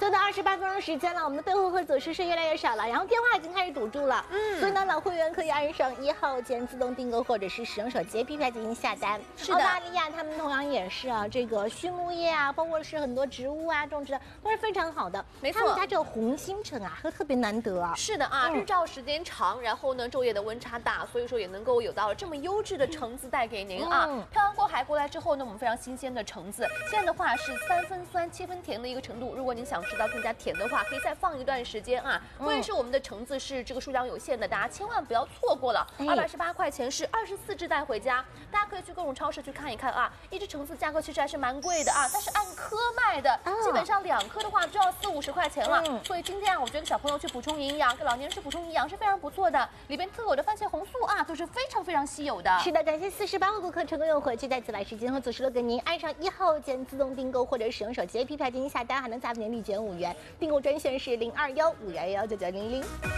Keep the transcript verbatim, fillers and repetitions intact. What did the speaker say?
就到二十八分钟时间了，我们的备货盒走势是越来越少了，然后电话已经开始堵住了。嗯，所以呢，老会员可以按上一号键自动订购，或者是使用手机 A P P 来进行下单。 是的， 澳大利亚他们同样也是啊，这个畜牧业啊，包括是很多植物啊种植的都是非常好的。 没错， 他们家这个红星橙啊，还特别难得啊。 是的啊， 嗯、 日照时间长，然后呢昼夜的温差大，所以说也能够有到这么优质的橙子带给您啊。 嗯、 漂洋过海过来之后呢，我们非常新鲜的橙子，现在的话是三分酸七分甜的一个程度。如果您想吃到更加甜的话，可以再放一段时间啊。关键是我们的橙子是这个数量有限的，大家千万不要错过了。二百十八块钱是二十四只带回家，大家可以去各种超市去看一看啊。一只橙子价格其实还是蛮贵的啊，但是按颗卖的，基本上两颗的话就要四五十块钱了。嗯、所以今天啊，我觉得小朋友去补充营养，给老年人去补充营养是非常不错的。里边特有的番茄红素啊，都是非常非常稀有的。 是的，感谢四十八位顾客成功用户，就在此来时间和左石头给您按上一号键自动订购，或者使用手机 A P P 来进行下单，还能加您立减五元。订购专线是零二幺五幺幺九九零零。